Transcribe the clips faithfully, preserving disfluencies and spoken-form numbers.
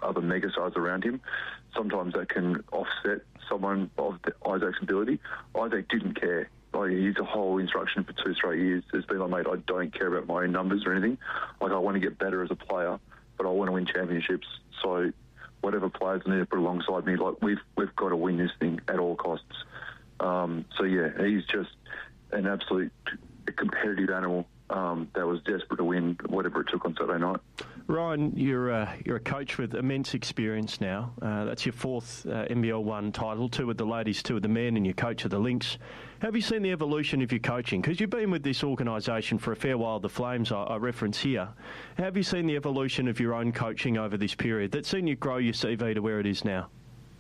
other megastars around him. Sometimes that can offset someone of the, Isaac's ability. Isaac didn't care. Like, his whole instruction for two straight years has been like, mate, I don't care about my own numbers or anything. Like, I want to get better as a player, but I want to win championships. So whatever players I need to put alongside me, like, we've we've got to win this thing at all costs. Um, so yeah, he's just an absolute competitive animal um, that was desperate to win whatever it took on Saturday night. Ryan, you're uh, you're a coach with immense experience now. Uh, that's your fourth uh, N B L one title, two with the ladies, two with the men, and you're coach of the Lynx. Have you seen the evolution of your coaching? Because you've been with this organisation for a fair while, the Flames I, I reference here. Have you seen the evolution of your own coaching over this period that's seen you grow your C V to where it is now?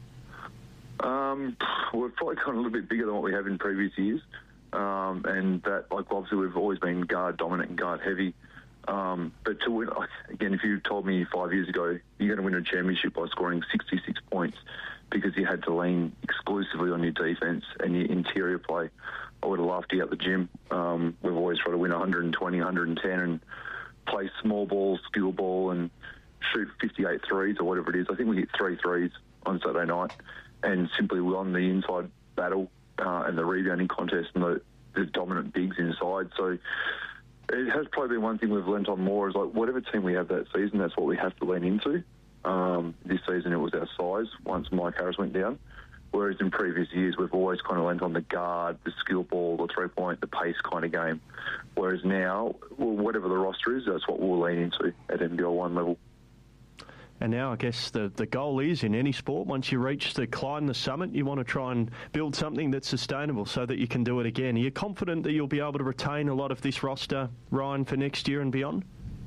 Um, we've probably gone a little bit bigger than what we have in previous years. Um, and that, like, obviously we've always been guard dominant and guard heavy. Um, but to win, again, if you told me five years ago you're going to win a championship by scoring sixty-six points because you had to lean exclusively on your defence and your interior play, I would have laughed you out the gym. Um, we've always tried to win one twenty, one ten and play small ball, skill ball and shoot fifty-eight threes or whatever it is. I think we hit three threes on Saturday night and simply won the inside battle uh, and the rebounding contest and the, the dominant bigs inside. So it has probably been one thing we've learnt on more is, like, whatever team we have that season, that's what we have to lean into. Um, this season it was our size once Mike Harris went down, whereas in previous years we've always kind of leant on the guard, the skill ball, the three-point, the pace kind of game. Whereas now, well, whatever the roster is, that's what we'll lean into at N B L one level. And now I guess the, the goal is, in any sport, once you reach the climb, the summit, you want to try and build something that's sustainable so that you can do it again. Are you confident that you'll be able to retain a lot of this roster, Ryan, for next year and beyond?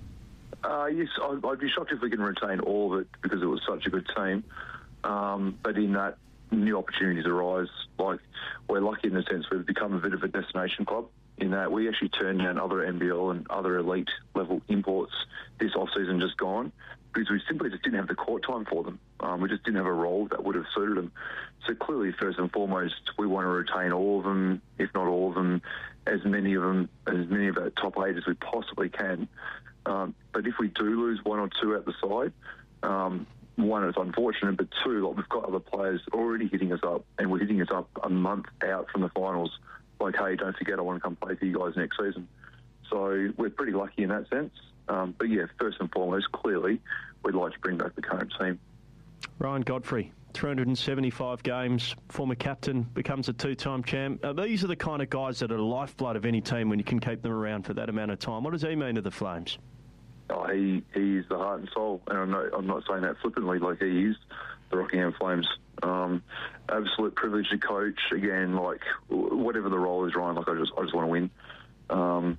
Uh, yes, I'd, I'd be shocked if we can retain all of it because it was such a good team. Um, but in that, new opportunities arise. Like, we're lucky in the sense we've become a bit of a destination club in that we actually turned down other N B L and other elite level imports this off-season just gone because we simply just didn't have the court time for them. Um, we just didn't have a role that would have suited them. So clearly, first and foremost, we want to retain all of them, if not all of them, as many of them, as many of our top eight as we possibly can. Um, but if we do lose one or two out the side, um, one, it's unfortunate, but two, like, we've got other players already hitting us up, and we're hitting us up a month out from the finals. Like, hey, don't forget, I want to come play for you guys next season. So we're pretty lucky in that sense. Um, but yeah, first and foremost, clearly, we'd like to bring back the current team. Ryan Godfrey, three hundred seventy-five games, former captain, becomes a two-time champ. Uh, these are the kind of guys that are the lifeblood of any team when you can keep them around for that amount of time. What does he mean to the Flames? Oh, he, he is the heart and soul, and I'm not, I'm not saying that flippantly, like, he is the Rockingham Flames. Um, absolute privilege to coach. Again, like, whatever the role is, Ryan, like, I just I just want to win. Um,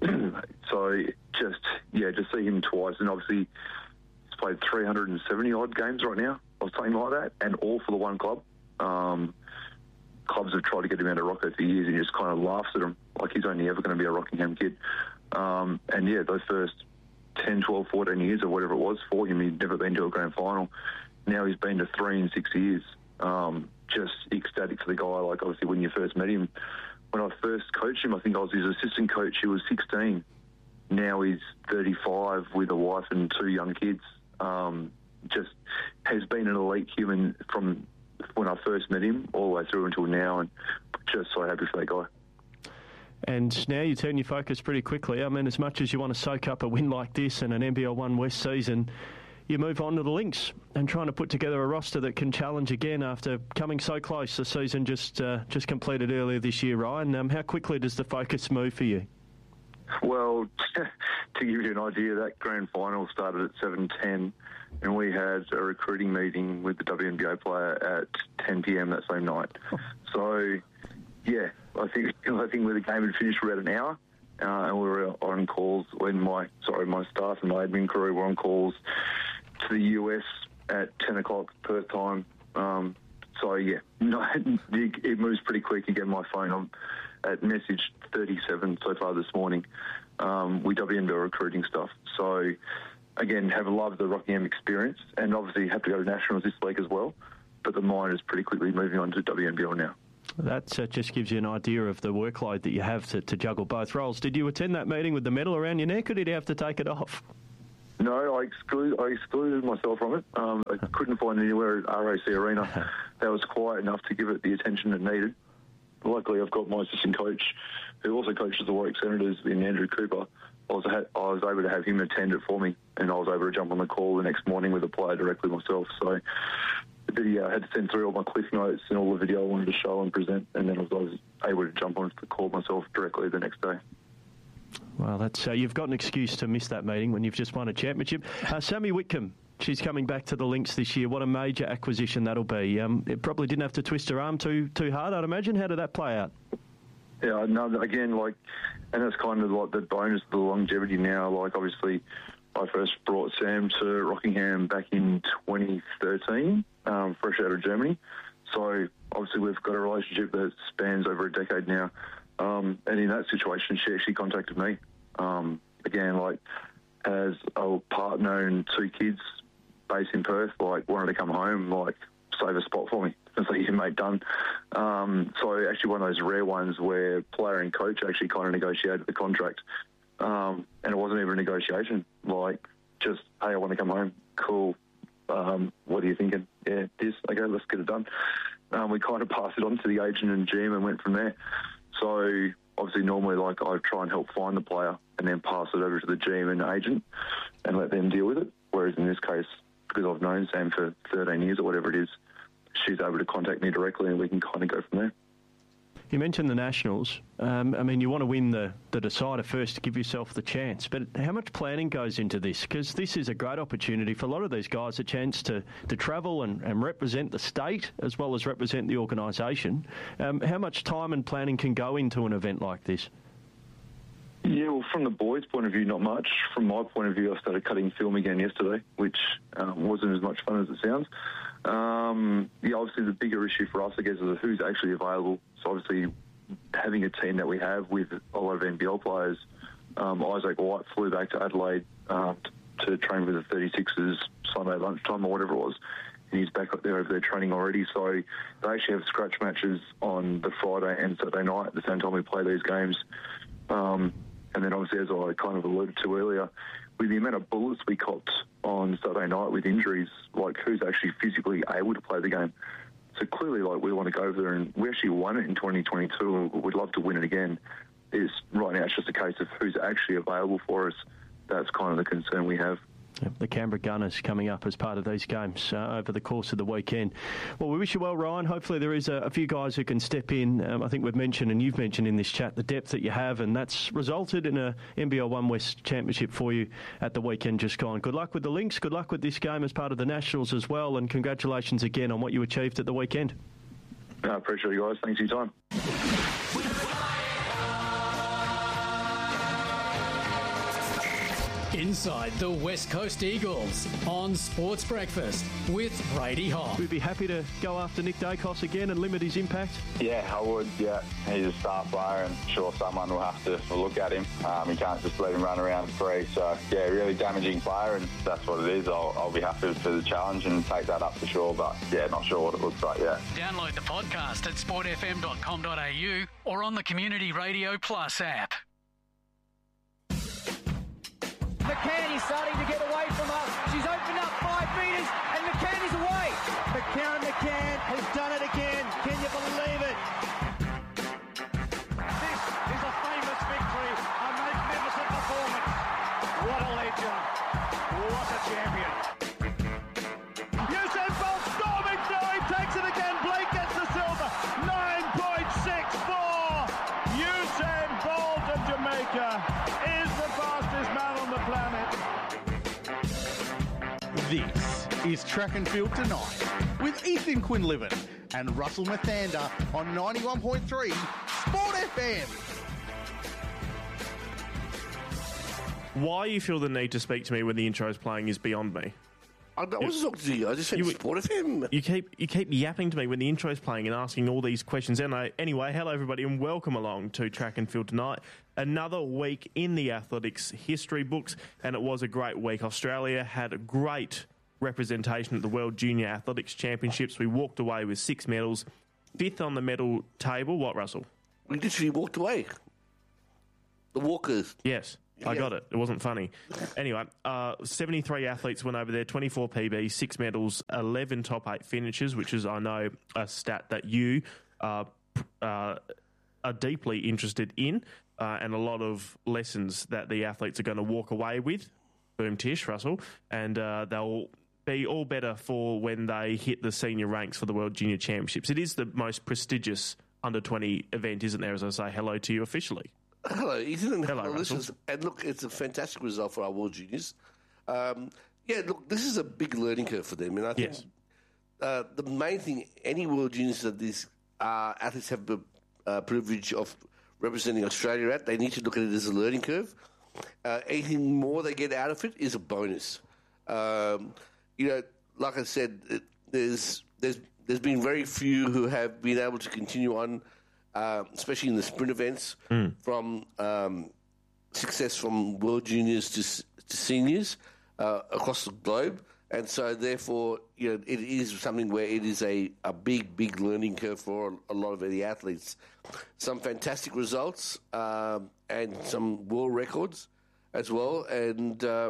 so just, yeah, to see him twice, and obviously he's played three hundred seventy odd games right now, or something like that, and all for the one club. Um, clubs have tried to get him out of Rocco for years, and he just kind of laughs at him, like he's only ever going to be a Rockingham kid. Um, and yeah, those first ten, twelve, fourteen years or whatever it was for him, he'd never been to a grand final. Now he's been to three in six years. Um, just ecstatic for the guy. Like, obviously, when you first met him, when I first coached him, I think I was his assistant coach. He was sixteen. Now he's thirty-five with a wife and two young kids. Um, just has been an elite human from when I first met him all the way through until now, and just so happy for that guy. And now you turn your focus pretty quickly. I mean, as much as you want to soak up a win like this and an N B L one West season, you move on to the Lynx and trying to put together a roster that can challenge again after coming so close. The season just uh, just completed earlier this year, Ryan. Um, how quickly does the focus move for you? Well, to give you an idea, that grand final started at seven ten, and we had a recruiting meeting with the W N B A player at ten p.m. that same night. So, yeah, I think I think the game had finished for about an hour, uh, and we were on calls when my sorry my staff and my admin crew were on calls to the U S at ten o'clock Perth time. Um, so yeah, no, it, it moves pretty quick. You get my phone on at message thirty-seven so far this morning. Um, we W N B A recruiting stuff. So again, have loved the Rockingham experience, and obviously have to go to nationals this week as well. But the mind is pretty quickly moving on to W N B L now. That uh, just gives you an idea of the workload that you have to, to juggle both roles. Did you attend that meeting with the medal around your neck, or did you have to take it off? No, I, exclude, I excluded myself from it. Um, I couldn't find anywhere at R A C Arena that was quiet enough to give it the attention it needed. Luckily, I've got my assistant coach, who also coaches the Warwick Senators, in Andrew Cooper. I was, I was able to have him attend it for me, and I was able to jump on the call the next morning with the player directly myself. So the video, I had to send through all my cliff notes and all the video I wanted to show and present, and then I was, I was able to jump onto the call myself directly the next day. Well, that's uh, you've got an excuse to miss that meeting when you've just won a championship. Uh, Sammy Whitcomb, she's coming back to the Lynx this year. What a major acquisition that'll be. Um, it probably didn't have to twist her arm too too hard, I'd imagine. How did that play out? Yeah, no, again, like, and that's kind of like the bonus of the longevity now. Like, obviously, I first brought Sam to Rockingham back in twenty thirteen, um, fresh out of Germany. So, obviously, we've got a relationship that spans over a decade now. Um, and in that situation, she actually contacted me. Um, again, like, as a partner and two kids based in Perth, like, wanted to come home, like, save a spot for me. It's like, yeah, mate, done. Um, so actually one of those rare ones where player and coach actually kind of negotiated the contract. Um, and it wasn't even a negotiation. Like, just, hey, I want to come home. Cool. Um, what are you thinking? Yeah, this. Okay, let's get it done. Um, we kind of passed it on to the agent and G M and went from there. So obviously normally, like, I try and help find the player and then pass it over to the G M and agent and let them deal with it. Whereas in this case, because I've known Sam for thirteen years or whatever it is, she's able to contact me directly and we can kind of go from there. You mentioned the Nationals. Um, I mean, you want to win the, the decider first to give yourself the chance. But how much planning goes into this? Because this is a great opportunity for a lot of these guys, a chance to, to travel and, and represent the state as well as represent the organisation. Um, how much time and planning can go into an event like this? Yeah, well, from the boys' point of view, not much. From my point of view, I started cutting film again yesterday, which um, wasn't as much fun as it sounds. Um, yeah, obviously the bigger issue for us, I guess, is who's actually available. So obviously having a team that we have with a lot of N B L players, um, Isaac White flew back to Adelaide um, to train with the thirty-sixers Sunday lunchtime or whatever it was. And he's back up there over there training already. So they actually have scratch matches on the Friday and Saturday night at the same time we play these games. Um, and then obviously, as I kind of alluded to earlier, with the amount of bullets we copped on Saturday night with injuries, like, who's actually physically able to play the game? So clearly, like, we want to go over there, and we actually won it in twenty twenty-two, and we'd love to win it again. Is right now, it's just a case of who's actually available for us. That's kind of the concern we have. Yep, the Canberra Gunners coming up as part of these games uh, over the course of the weekend. Well, we wish you well, Ryan. Hopefully there is a, a few guys who can step in. Um, I think we've mentioned, and you've mentioned in this chat, the depth that you have, and that's resulted in a N B L One West Championship for you at the weekend just gone. Good luck with the Lynx. Good luck with this game as part of the Nationals as well, and congratulations again on what you achieved at the weekend. I appreciate you guys. Thanks for your time. Inside the West Coast Eagles on Sports Breakfast with Brady Hoff. We'd be happy to go after Nick Dacos again and limit his impact. Yeah, I would, yeah. He's a star player and sure someone will have to look at him. Um, you can't just let him run around free. So, yeah, really damaging player, and that's what it is. I'll, I'll be happy for the challenge and take that up for sure, but, yeah, not sure what it looks like yet. Download the podcast at sport f m dot com dot a u or on the Community Radio Plus app. McCann is starting to get away from us. She's opened up five metres and McCann is away. McCann McCann has done it again. Can you believe it? This is a famous victory, a magnificent performance. What a legend. What a champion. Usain Bolt storming through. He takes it again. Blake gets the silver. nine point six four. Usain Bolt of Jamaica is the fastest man on the planet. This is Track and Field Tonight with Ethan Quinlivan and Russell Mathander on ninety-one point three Sport F M. Why you feel the need to speak to me when the intro is playing is beyond me. I wasn't talking to you. I just said You- Sport F M. You keep you keep yapping to me when the intro is playing and asking all these questions. Anyway, anyway, hello everybody and welcome along to Track and Field Tonight. Another week in the athletics history books, and it was a great week. Australia had a great representation at the World Junior Athletics Championships. We walked away with six medals, fifth on the medal table. What, Russell? We literally walked away. The walkers. Yes. I got it. It wasn't funny. Anyway, uh, seventy-three athletes went over there, twenty-four P Bs, six medals, eleven top eight finishes, which is, I know, a stat that you uh, uh, are deeply interested in, uh, and a lot of lessons that the athletes are going to walk away with. Boom tish, Russell. And uh, they'll be all better for when they hit the senior ranks for the World Junior Championships. It is the most prestigious under twenty event, isn't there, as I say hello to you officially? Hello, Ethan, and hello, hello listeners. And look, it's a fantastic result for our World Juniors. Um, yeah, look, this is a big learning curve for them, and I think yes. uh, the main thing, any World Juniors that these uh, athletes have the uh, privilege of representing Australia at, they need to look at it as a learning curve. Uh, anything more they get out of it is a bonus. Um, you know, like I said, it, there's there's there's been very few who have been able to continue on. Uh, especially in the sprint events, mm. from um, success from World Juniors to, to seniors uh, across the globe. And so, therefore, you know, it is something where it is a, a big, big learning curve for a, a lot of the athletes. Some fantastic results um, and some world records as well. And, uh,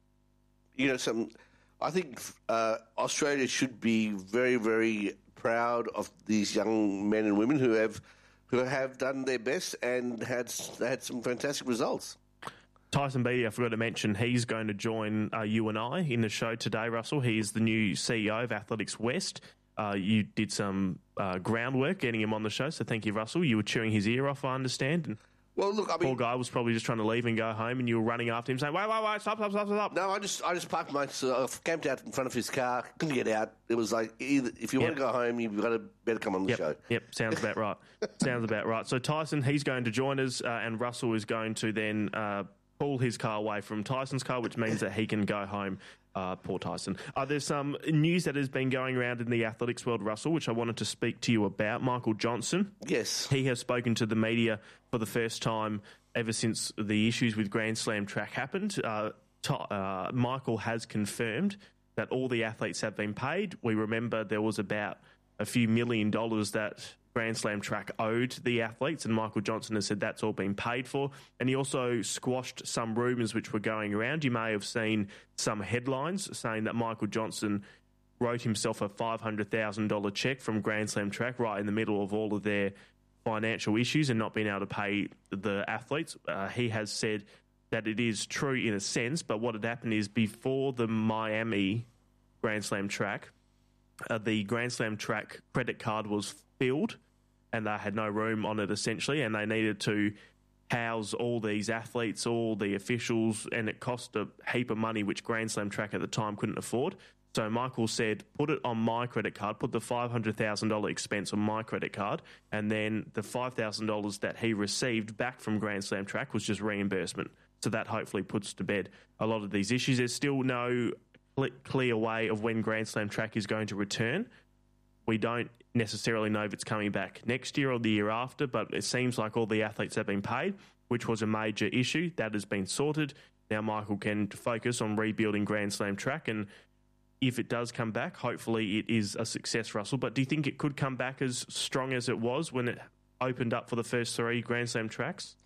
you know, some. I think uh, Australia should be very, very proud of these young men and women who have who have done their best and had had some fantastic results. Tyson Beattie, I forgot to mention, he's going to join uh, you and I in the show today, Russell. He is the new C E O of Athletics West. Uh, you did some uh, groundwork getting him on the show, so thank you, Russell. You were chewing his ear off, I understand. And well, look, I mean, poor guy was probably just trying to leave and go home, and you were running after him saying, wait, wait, wait, stop, stop, stop, stop. No, I just I just parked my, so I camped out in front of his car, couldn't get out. It was like, either, if you yep. want to go home, you've got to better come on the yep. show. Yep, sounds about right. Sounds about right. So Tyson, he's going to join us, uh, and Russell is going to then uh, pull his car away from Tyson's car, which means that he can go home. Uh, poor Tyson. Uh, there's some news that has been going around in the athletics world, Russell, which I wanted to speak to you about. Michael Johnson. Yes. He has spoken to the media for the first time ever since the issues with Grand Slam track happened. Uh, to, uh, Michael has confirmed that all the athletes have been paid. We remember there was about a few million dollars that Grand Slam track owed the athletes, and Michael Johnson has said that's all been paid for. And he also squashed some rumours which were going around. You may have seen some headlines saying that Michael Johnson wrote himself a five hundred thousand dollars cheque from Grand Slam track right in the middle of all of their financial issues and not being able to pay the athletes. Uh, he has said that it is true in a sense, but what had happened is before the Miami Grand Slam track, uh, the Grand Slam track credit card was filled and they had no room on it essentially, and they needed to house all these athletes, all the officials, and it cost a heap of money which Grand Slam track at the time couldn't afford. So Michael said, put it on my credit card, put the five hundred thousand dollars expense on my credit card, and then the five thousand dollars that he received back from Grand Slam track was just reimbursement. So that hopefully puts to bed a lot of these issues. There's still no clear way of when Grand Slam track is going to return. We don't necessarily know if it's coming back next year or the year after, but it seems like all the athletes have been paid, which was a major issue. That has been sorted. Now Michael can focus on rebuilding Grand Slam track, and if it does come back, hopefully it is a success, Russell. But do you think it could come back as strong as it was when it opened up for the first three Grand Slam tracks?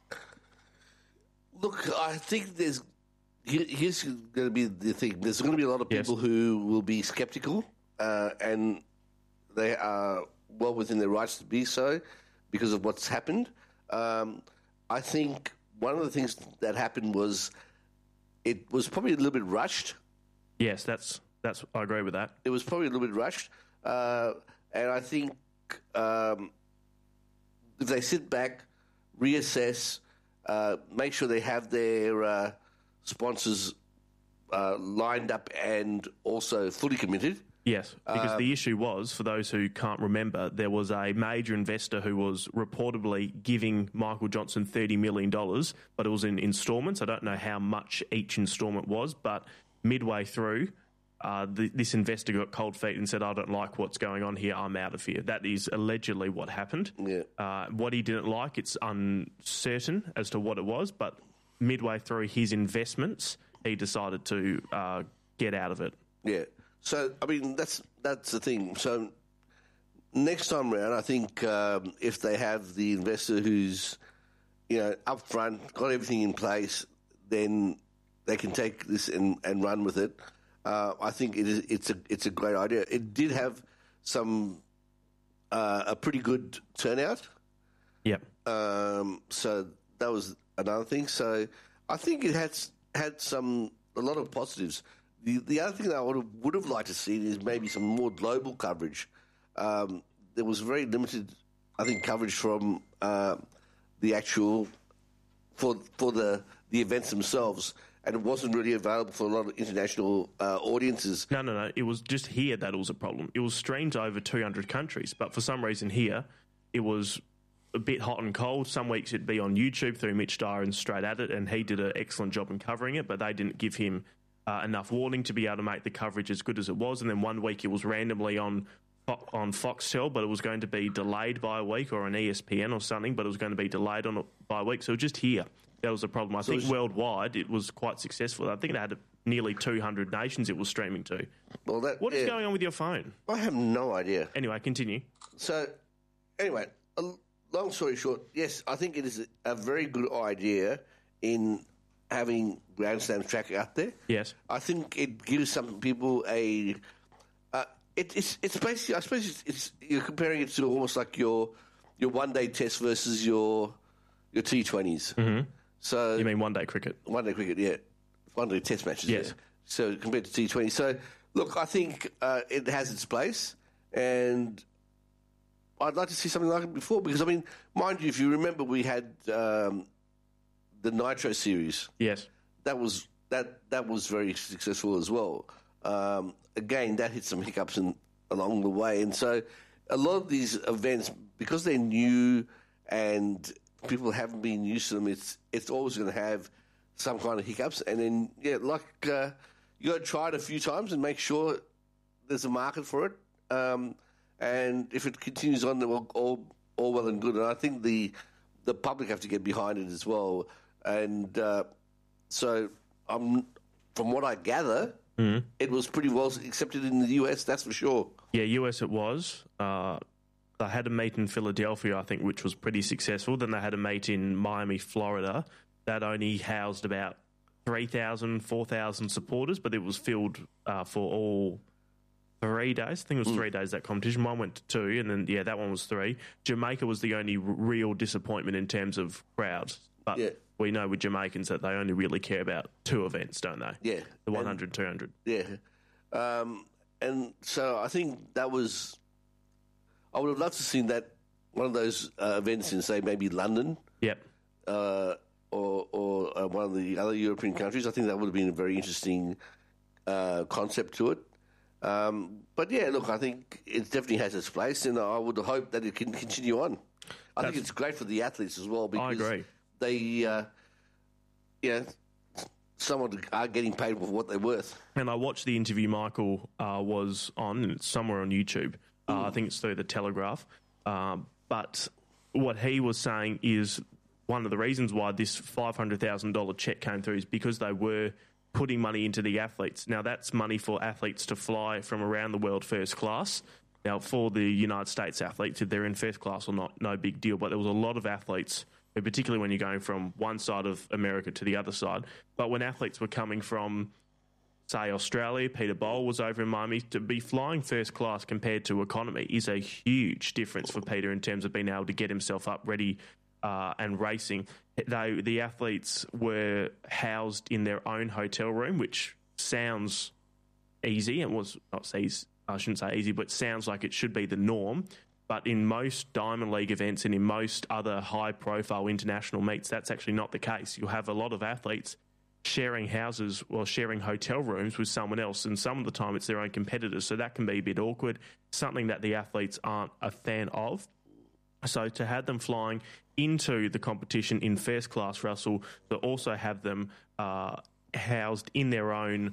Look, I think there's here's going to be the thing. There's going to be a lot of people yes. who will be sceptical, uh, and they are well within their rights to be so because of what's happened. Um, I think one of the things that happened was it was probably a little bit rushed. Yes, that's that's. I agree with that. It was probably a little bit rushed, uh, and I think um, if they sit back, reassess, uh, make sure they have their uh, sponsors uh, lined up and also fully committed. Yes, because um, the issue was, for those who can't remember, there was a major investor who was reportedly giving Michael Johnson thirty million dollars, but it was in instalments. I don't know how much each instalment was, but midway through, uh, the, this investor got cold feet and said, I don't like what's going on here, I'm out of here. That is allegedly what happened. Yeah. Uh, what he didn't like, it's uncertain as to what it was, but midway through his investments, he decided to uh, get out of it. Yeah. So, I mean, that's that's the thing. So, next time round, I think um, if they have the investor who's, you know, up front, got everything in place, then they can take this and, and run with it. Uh, I think it is. It's a it's a great idea. It did have some uh, a pretty good turnout. Yep. Um, so that was another thing. So I think it has had some a lot of positives. The the other thing that I would have, would have liked to see is maybe some more global coverage. Um, there was very limited, I think, coverage from uh, the actual for for the the events themselves, and it wasn't really available for a lot of international uh, audiences. No, no, no. It was just here that it was a problem. It was streamed to over two hundred countries, but for some reason here, it was a bit hot and cold. Some weeks it'd be on YouTube through Mitch Dyer and Straight At It, and he did an excellent job in covering it, but they didn't give him uh, enough warning to be able to make the coverage as good as it was. And then one week it was randomly on on Foxtel, but it was going to be delayed by a week, or on E S P N or something, but it was going to be delayed on by a week. So just here, that was the problem. I so think worldwide it was quite successful. I think it had nearly two hundred nations it was streaming to. Well, that, what is yeah. going on with your phone? I have no idea. Anyway, continue. So, anyway, a long story short, yes, I think it is a very good idea in having Grand Slam track out there. Yes. I think it gives some people a... Uh, it, it's it's basically, I suppose it's, it's you're comparing it to almost like your your one-day test versus your your T twenties. Mm-hmm. So you mean one-day cricket? One-day cricket, yeah. One-day test matches, yes. Yeah. So compared to T twenty. So, look, I think uh, it has its place, and I'd like to see something like it before, because, I mean, mind you, if you remember, we had um, the Nitro series. Yes. That was that that was very successful as well. Um, again, that hit some hiccups in, along the way. And so a lot of these events, because they're new and people haven't been used to them, it's it's always going to have some kind of hiccups. And then, yeah, like uh, you got to try it a few times and make sure there's a market for it. Um, and if it continues on, then all, all, all well and good. And I think the the public have to get behind it as well. And uh, so, um, from what I gather, mm-hmm. it was pretty well accepted in the U S, that's for sure. Yeah, U S it was. Uh, they had a meet in Philadelphia, I think, which was pretty successful. Then they had a meet in Miami, Florida, that only housed about three thousand, four thousand supporters, but it was filled uh, for all three days. I think it was mm. three days, that competition. One went to two, and then, yeah, that one was three. Jamaica was the only r- real disappointment in terms of crowds. But yeah. we know with Jamaicans that they only really care about two events, don't they? Yeah. The one hundred, and, two hundred. Yeah. Um, and so I think that was... I would have loved to have seen that, one of those uh, events in, say, maybe London. Yep. Uh, or or uh, one of the other European countries. I think that would have been a very interesting uh, concept to it. Um, but, yeah, look, I think it definitely has its place, and I would hope that it can continue on. I That's, think it's great for the athletes as well, because... I agree. They, uh, yeah, someone are getting paid for what they're worth. And I watched the interview Michael uh, was on, and it's somewhere on YouTube. Uh, I think it's through the Telegraph. Um, but what he was saying is one of the reasons why this five hundred thousand dollars check came through is because they were putting money into the athletes. Now, that's money for athletes to fly from around the world first class. Now, for the United States athletes, if they're in first class or not, no big deal. But there was a lot of athletes, particularly when you're going from one side of America to the other side. But when athletes were coming from, say, Australia, Peter Bowl was over in Miami, to be flying first class compared to economy is a huge difference for Peter in terms of being able to get himself up ready uh, and racing. They, the athletes were housed in their own hotel room, which sounds easy. It was not easy, I shouldn't say easy, but sounds like it should be the norm. But in most Diamond League events and in most other high-profile international meets, that's actually not the case. You'll have a lot of athletes sharing houses or sharing hotel rooms with someone else, and some of the time it's their own competitors, so that can be a bit awkward, something that the athletes aren't a fan of. So to have them flying into the competition in first class, Russell, to also have them uh, housed in their own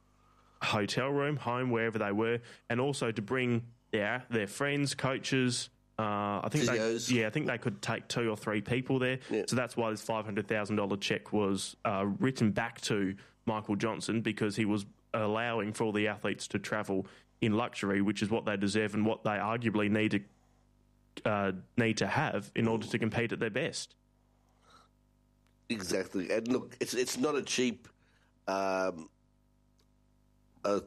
hotel room, home, wherever they were, and also to bring their their friends, coaches. Uh, I think they, yeah, I think they could take two or three people there. Yeah. So that's why this five hundred thousand dollars check was uh, written back to Michael Johnson, because he was allowing for all the athletes to travel in luxury, which is what they deserve and what they arguably need to uh, need to have in order to compete at their best. Exactly. And look, it's it's not a cheap, um, uh,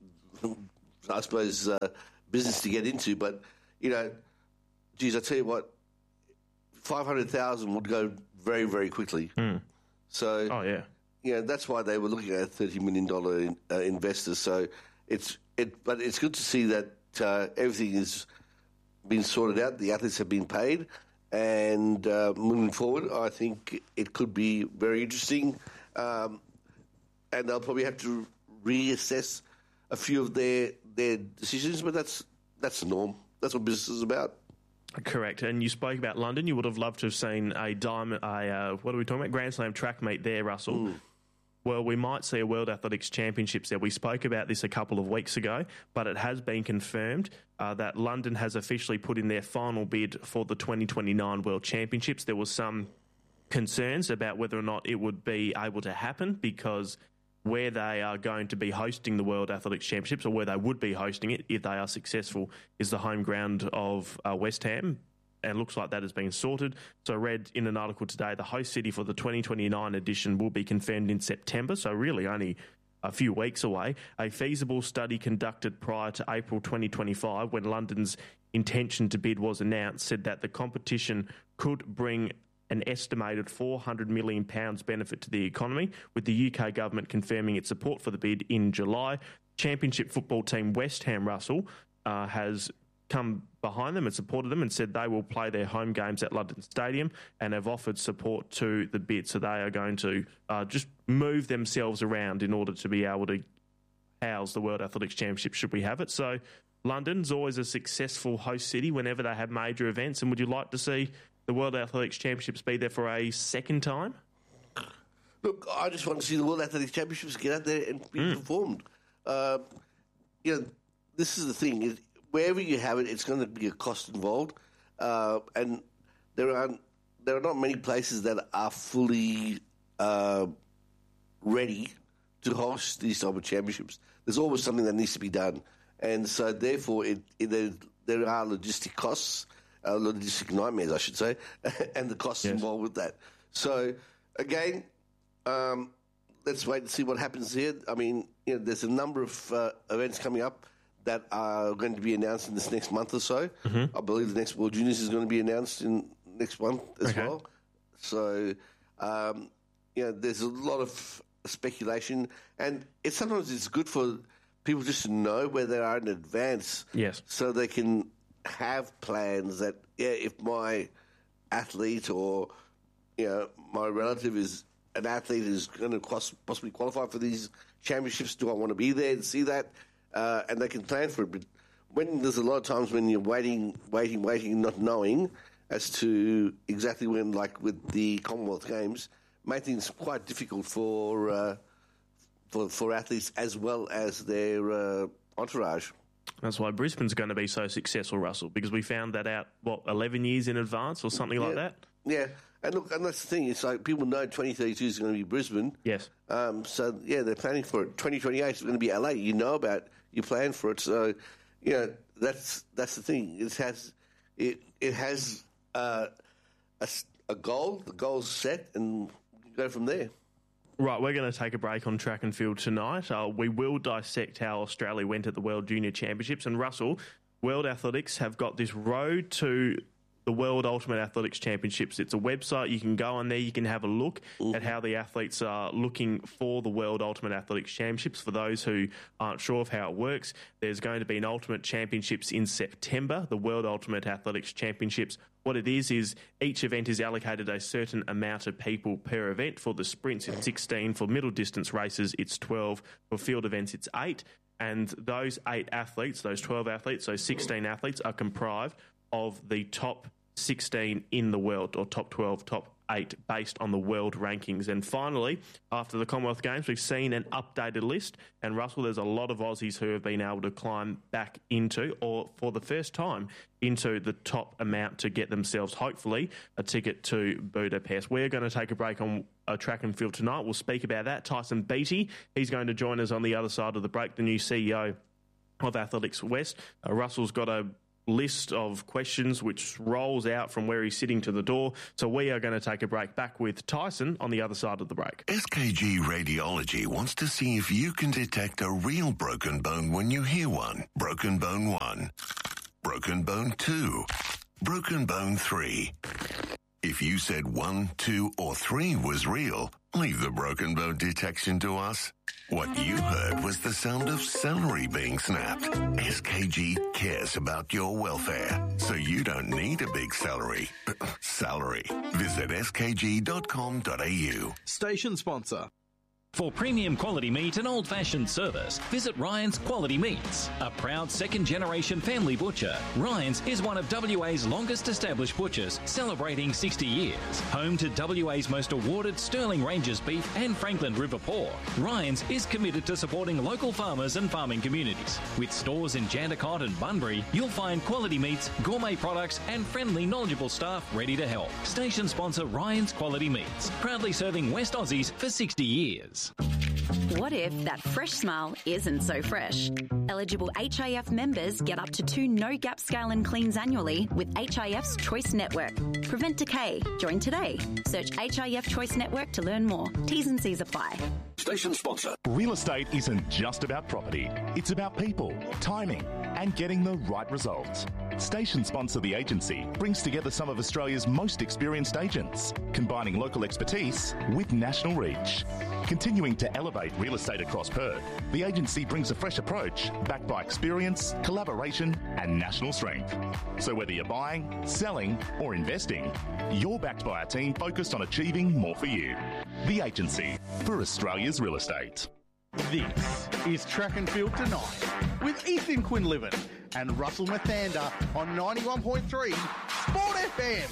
I suppose, uh, business to get into. But, you know, geez, I tell you what, five hundred thousand would go very, very quickly. Mm. So, oh, yeah. You know, that's why they were looking at a thirty million dollars in, uh, investor. So it's it, but it's good to see that uh, everything has been sorted out. The athletes have been paid, and uh, moving forward, I think it could be very interesting. Um, and they'll probably have to reassess a few of their their decisions, but that's that's the norm. That's what business is about. Correct. And you spoke about London. You would have loved to have seen a diamond, a uh, what are we talking about? Grand Slam track meet there, Russell. Mm. Well, we might see a World Athletics Championships there. We spoke about this a couple of weeks ago, but it has been confirmed uh, that London has officially put in their final bid for the twenty twenty-nine World Championships. There was some concerns about whether or not it would be able to happen because where they are going to be hosting the World Athletics Championships, or where they would be hosting it if they are successful, is the home ground of uh, West Ham. And it looks like that has been sorted. So I read in an article today, the host city for the twenty twenty-nine edition will be confirmed in September, so really only a few weeks away. A feasible study conducted prior to April twenty twenty-five, when London's intention to bid was announced, said that the competition could bring an estimated four hundred million pounds benefit to the economy, with the U K government confirming its support for the bid in July. Championship football team West Ham, Russell, uh, has come behind them and supported them and said they will play their home games at London Stadium and have offered support to the bid. So they are going to uh, just move themselves around in order to be able to house the World Athletics Championship should we have it. So London's always a successful host city whenever they have major events. And would you like to see the World Athletics Championships be there for a second time? Look, I just want to see the World Athletics Championships get out there and be mm. performed. Uh, you know, this is the thing. It, wherever you have it, it's going to be a cost involved. Uh, and there are there are not many places that are fully uh, ready to host these type of championships. There's always something that needs to be done. And so, therefore, it, it, there, there are logistic costs, uh, logistic nightmares, I should say, and the costs yes. involved with that. So, again, um, let's wait and see what happens here. I mean, you know, there's a number of uh, events coming up that are going to be announced in this next month or so. Mm-hmm. I believe the next World Juniors is going to be announced in next month as okay. well. So, um, you know, there's a lot of speculation, and it sometimes it's good for people just to know where they are in advance, yes, so they can have plans that, yeah, if my athlete or, you know, my relative is an athlete who's going to possibly qualify for these championships, do I want to be there and see that? Uh, and they can plan for it. But when there's a lot of times when you're waiting, waiting, waiting, not knowing as to exactly when, like with the Commonwealth Games, make things quite difficult for uh, for for athletes as well as their uh, entourage. That's why Brisbane's going to be so successful, Russell, because we found that out, what, eleven years in advance or something yeah. like that? Yeah. And look, and that's the thing. It's like people know twenty thirty-two is going to be Brisbane. Yes. Um, so, yeah, they're planning for it. twenty twenty-eight is going to be L A. You know about it. You plan for it. So, you know, that's that's the thing. It has it it has uh, a, a goal. The goal's set, and go from there. Right, we're going to take a break on track and field tonight. Uh, we will dissect how Australia went at the World Junior Championships. And Russell, World Athletics have got this road to the World Ultimate Athletics Championships. It's a website. You can go on there. You can have a look mm-hmm. at how the athletes are looking for the World Ultimate Athletics Championships. For those who aren't sure of how it works, there's going to be an Ultimate Championships in September, the World Ultimate Athletics Championships. What it is, is each event is allocated a certain amount of people per event. For the sprints, it's sixteen. For middle distance races, it's twelve. For field events, it's eight. And those eight athletes, those twelve athletes, those sixteen athletes are comprised of the top sixteen in the world, or top twelve, top eight, based on the world rankings. And finally, after the Commonwealth Games, we've seen an updated list. And Russell, there's a lot of Aussies who have been able to climb back into, or for the first time, into the top amount to get themselves, hopefully, a ticket to Budapest. We're going to take a break on a track and field tonight. We'll speak about that. Tyson Beattie, he's going to join us on the other side of the break, the new C E O of Athletics West. Uh, Russell's got a list of questions which rolls out from where he's sitting to the door. So we are going to take a break. Back with Tyson on the other side of the break. S K G Radiology wants to see if you can detect a real broken bone when you hear one. Broken bone one. Broken bone two. Broken bone three. If you said one, two, or three was real, leave the broken bone detection to us. What you heard was the sound of celery being snapped. S K G cares about your welfare, so you don't need a big celery. Salary. Visit s k g dot com dot a u. Station sponsor. For premium quality meat and old-fashioned service, visit Ryan's Quality Meats. A proud second-generation family butcher, Ryan's is one of W A's longest-established butchers, celebrating sixty years. Home to W A's most awarded Sterling Ranges beef and Franklin River pork, Ryan's is committed to supporting local farmers and farming communities. With stores in Jandakot and Bunbury, you'll find quality meats, gourmet products and friendly, knowledgeable staff ready to help. Station sponsor Ryan's Quality Meats, proudly serving West Aussies for sixty years. What if that fresh smile isn't so fresh? Eligible H I F members get up to two no-gap scale and cleans annually with H I F's Choice Network. Prevent decay. Join today. Search H I F Choice Network to learn more. T's and C's apply. Station sponsor. Real estate isn't just about property. It's about people, timing, and getting the right results. Station sponsor The Agency brings together some of Australia's most experienced agents, combining local expertise with national reach. Continuing to elevate real estate across Perth, The Agency brings a fresh approach backed by experience, collaboration, and national strength. So whether you're buying, selling, or investing, you're backed by a team focused on achieving more for you. The Agency, for Australia's real estate. This is Track and Field Tonight with Ethan Quinlivan and Russell Mathander on ninety-one point three Sport F M.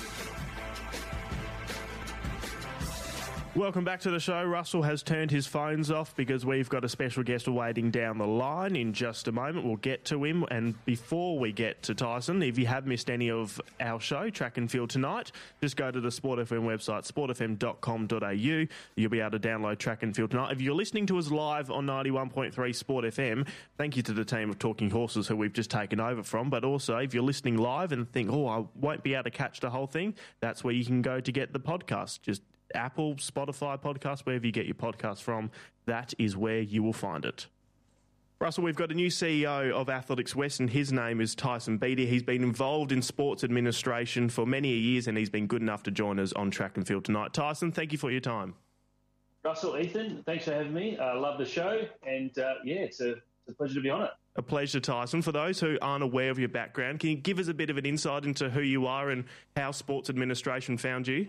Welcome back to the show. Russell has turned his phones off because we've got a special guest waiting down the line in just a moment. We'll get to him. And before we get to Tyson, if you have missed any of our show, Track and Field Tonight, just go to the Sport F M website, sport f m dot com dot a u. You'll be able to download Track and Field Tonight. If you're listening to us live on ninety-one point three Sport F M, thank you to the team of Talking Horses who we've just taken over from. But also, if you're listening live and think, oh, I won't be able to catch the whole thing, that's where you can go to get the podcast. Just Apple, Spotify podcast, wherever you get your podcast from, that is where you will find it. Russell, we've got a new C E O of Athletics West, and his name is Tyson Beattie. He's been involved in sports administration for many years, and he's been good enough to join us on Track and Field Tonight. Tyson, thank you for your time. Russell, Ethan, thanks for having me. I uh, love the show, and uh, yeah, it's a, it's a pleasure to be on it. A pleasure, Tyson. For those who aren't aware of your background, can you give us a bit of an insight into who you are and how sports administration found you?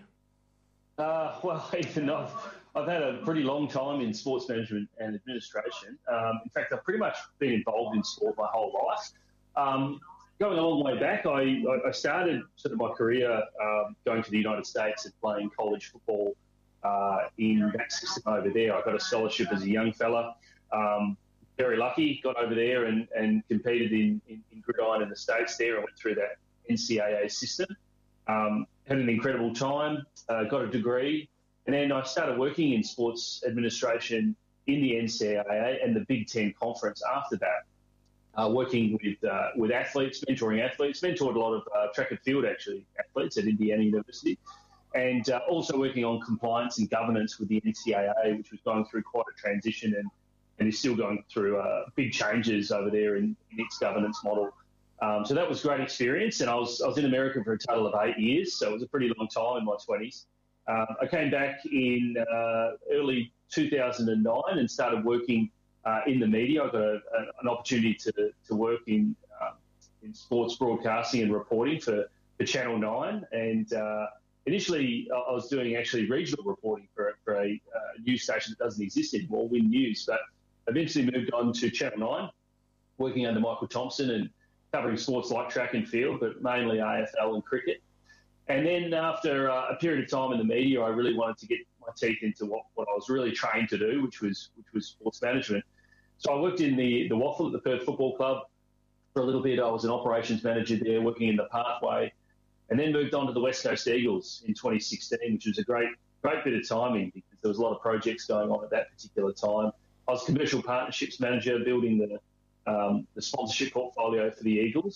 Uh, well, Ethan, I've, I've had a pretty long time in sports management and administration. Um, in fact, I've pretty much been involved in sport my whole life. Um, going a long way back, I, I started sort of my career um, going to the United States and playing college football uh, in that system over there. I got a scholarship as a young fella. Um, very lucky, got over there and, and competed in, in, in gridiron in the States there. I went through that N C A A system. Um, had an incredible time, uh, got a degree, and then I started working in sports administration in the N C A A and the Big Ten Conference after that, uh, working with uh, with athletes, mentoring athletes, mentored a lot of uh, track and field, actually, athletes at Indiana University, and uh, also working on compliance and governance with the N C A A, which was going through quite a transition and, and is still going through uh, big changes over there in, in its governance model. Um, so that was a great experience, and I was I was in America for a total of eight years, so it was a pretty long time in my twenties. Um, I came back in uh, early two thousand nine and started working uh, in the media. I got a, a, an opportunity to to work in um, in sports broadcasting and reporting for, for Channel nine, and uh, initially I was doing actually regional reporting for, for a uh, news station that doesn't exist anymore, Win News, but eventually moved on to Channel nine, working under Michael Thompson and covering sports like track and field, but mainly A F L and cricket. And then after uh, a period of time in the media, I really wanted to get my teeth into what, what I was really trained to do, which was which was sports management. So I worked in the, the Waffle at the Perth Football Club for a little bit. I was an operations manager there, working in the pathway, and then moved on to the West Coast Eagles in twenty sixteen, which was a great great bit of timing because there was a lot of projects going on at that particular time. I was commercial partnerships manager, building the Um, the sponsorship portfolio for the Eagles.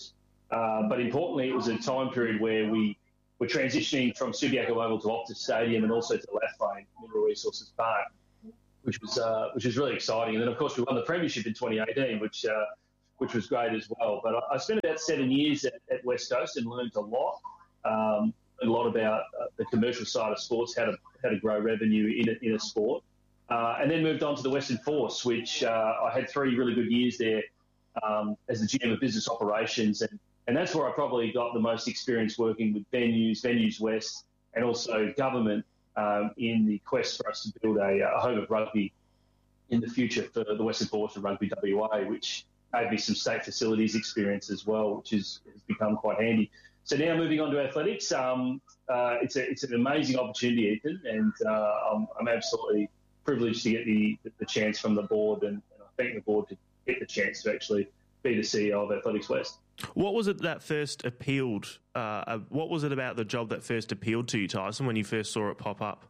Uh, but importantly, it was a time period where we were transitioning from Subiaco Oval to Optus Stadium and also to Lathlane Mineral Resources Park, which was uh, which was really exciting. And then, of course, we won the premiership in twenty eighteen, which uh, which was great as well. But I, I spent about seven years at, at West Coast and learned a lot, um, a lot about uh, the commercial side of sports, how to how to grow revenue in a, in a sport, uh, and then moved on to the Western Force, which uh, I had three really good years there um, as the G M of Business Operations, and and that's where I probably got the most experience working with venues, Venues West, and also government um, in the quest for us to build a, a home of rugby in the future for the Western Force and Rugby W A, which gave me some state facilities experience as well, which is, has become quite handy. So now moving on to athletics, um, uh, it's a, it's an amazing opportunity, Ethan, and uh, I'm, I'm absolutely privileged to get the, the chance from the board, and, and I thank the board to get the chance to actually be the C E O of Athletics West. What was it that first appealed? Uh, what was it about the job that first appealed to you, Tyson, when you first saw it pop up?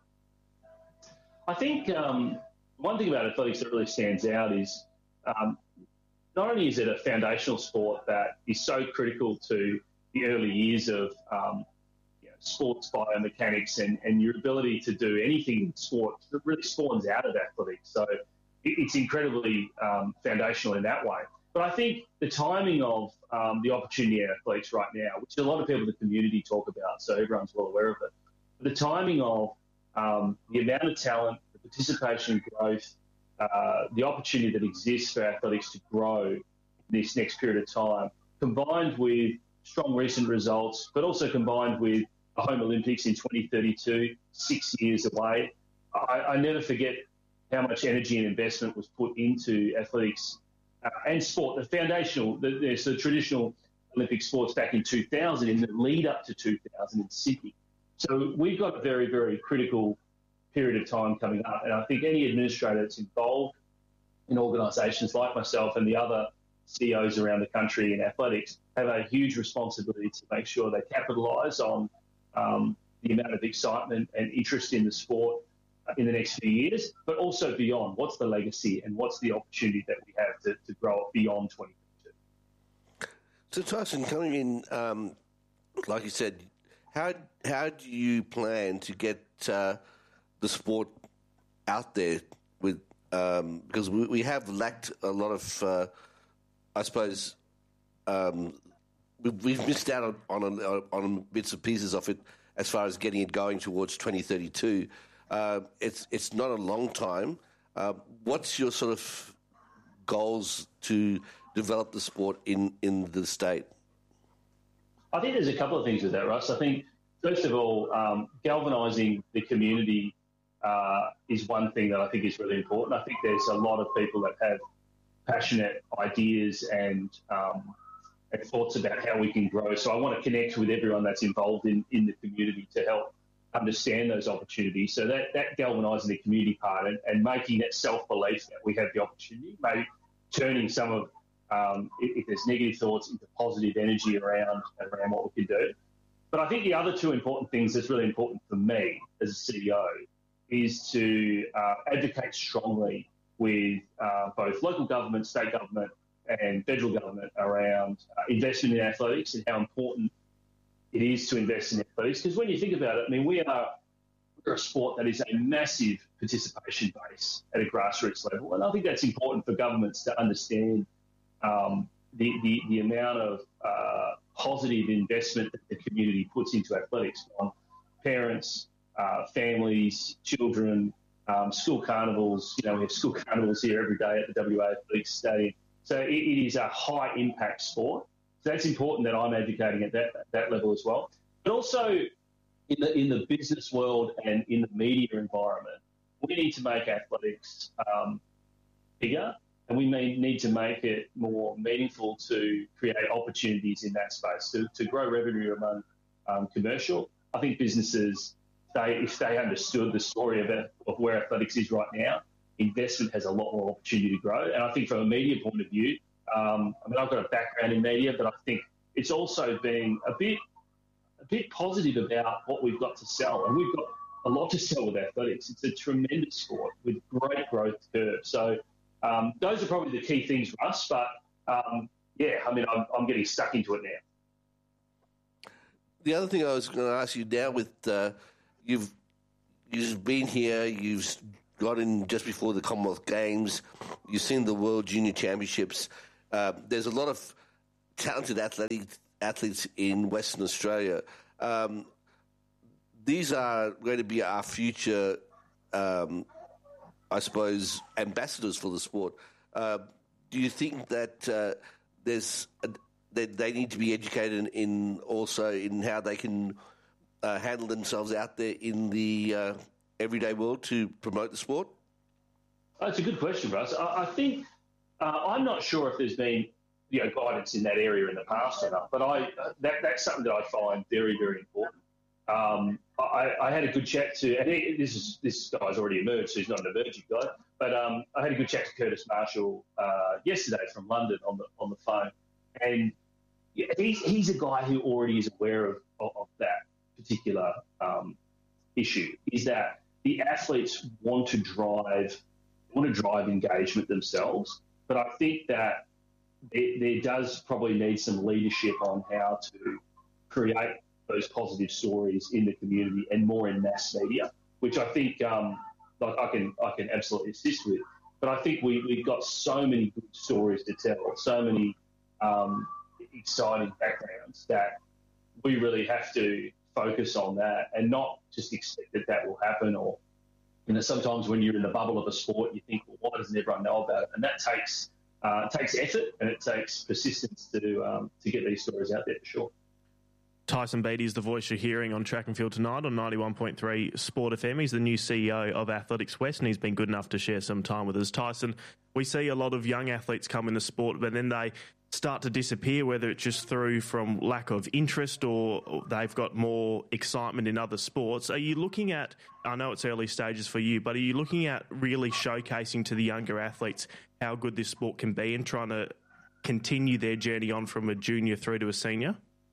I think um, one thing about athletics that really stands out is um, not only is it a foundational sport that is so critical to the early years of um, you know, sports biomechanics and, and your ability to do anything in sport that really spawns out of athletics. So it, it's incredibly um, foundational in that way. But I think the timing of um, the opportunity in athletics right now, which a lot of people in the community talk about, so everyone's well aware of it, but the timing of um, the amount of talent, the participation growth, uh, the opportunity that exists for athletics to grow in this next period of time, combined with strong recent results, but also combined with the Home Olympics in twenty thirty-two, six years away. I, I never forget how much energy and investment was put into athletics Uh, and sport, the foundational, the, there's the traditional Olympic sports back in two thousand, in the lead up to two thousand in Sydney. So we've got a very, very critical period of time coming up. And I think any administrator that's involved in organisations like myself and the other C E Os around the country in athletics have a huge responsibility to make sure they capitalise on um, the amount of excitement and interest in the sport in the next few years, but also beyond. What's the legacy and what's the opportunity that we have to, to grow it beyond twenty twenty-two? So, Tyson, coming in, um, like you said, how how do you plan to get uh, the sport out there with? Um, because we, we have lacked a lot of, uh, I suppose, um, we've, we've missed out on on, on bits and pieces of it as far as getting it going towards twenty thirty-two. Uh, it's it's not a long time. Uh, what's your sort of goals to develop the sport in, in the state? I think there's a couple of things with that, Russ. I think, first of all, um, galvanising the community uh, is one thing that I think is really important. I think there's a lot of people that have passionate ideas and, um, and thoughts about how we can grow. So I want to connect with everyone that's involved in, in the community to help understand those opportunities. So that, that galvanising the community part and, and making that self-belief that we have the opportunity, maybe turning some of, um, if, if there's negative thoughts, into positive energy around, around what we can do. But I think the other two important things that's really important for me as a C E O is to uh, advocate strongly with uh, both local government, state government and federal government around uh, investment in athletics and how important it is to invest in athletics. Because when you think about it, I mean, we are we're a sport that is a massive participation base at a grassroots level. And I think that's important for governments to understand um, the, the, the amount of uh, positive investment that the community puts into athletics on parents, uh, families, children, um, school carnivals. You know, we have school carnivals here every day at the W A Athletics Stadium. So it, it is a high impact sport. So that's important that I'm advocating at that, that level as well. But also in the in the business world and in the media environment, we need to make athletics um, bigger, and we may need to make it more meaningful to create opportunities in that space, to, to grow revenue among um, commercial. I think businesses, they if they understood the story of, of where athletics is right now, investment has a lot more opportunity to grow. And I think from a media point of view, Um, I mean, I've got a background in media, but I think it's also been a bit a bit positive about what we've got to sell. And we've got a lot to sell with athletics. It's a tremendous sport with great growth curve. So um, those are probably the key things for us. But, um, yeah, I mean, I'm, I'm getting stuck into it now. the other thing I was going to ask you now, with uh, you've you've been here, you've got in just before the Commonwealth Games, you've seen the World Junior Championships. Uh, there's a lot of talented athletic, athletes in Western Australia. Um, these are going to be our future, um, I suppose, ambassadors for the sport. Uh, do you think that uh, there's a, that they need to be educated in also in how they can uh, handle themselves out there in the uh, everyday world to promote the sport? That's a good question, Russ. I, I think uh, I'm not sure if there's been you know guidance in that area in the past or not, but I that, that's something that I find very, very important. Um, I, I had a good chat to, and he, this is this guy's already emerged, so he's not an emerging guy. But um, I had a good chat to Curtis Marshall uh, yesterday from London on the on the phone, and yeah, he's he's a guy who already is aware of of, of that particular um, issue. Is that the athletes want to drive want to drive engagement themselves, but I think that there, there does probably need some leadership on how to create those positive stories in the community and more in mass media, which I think um, like I can I can absolutely assist with. But I think we, we've got so many good stories to tell, so many um, exciting backgrounds that we really have to focus on that and not just expect that that will happen. Or, you know, sometimes when you're in the bubble of a sport, you think, well, why doesn't everyone know about it? And that takes uh, takes effort and it takes persistence to um, to get these stories out there for sure. Tyson Beattie is the voice you're hearing on Track and Field tonight on ninety-one point three Sport F M. He's the new C E O of Athletics West, and he's been good enough to share some time with us. Tyson, we see a lot of young athletes come in the sport, but then they start to disappear, whether it's just through from lack of interest or they've got more excitement in other sports. Are you looking at, I know it's early stages for you, but are you looking at really showcasing to the younger athletes how good this sport can be and trying to continue their journey on from a junior through to a senior?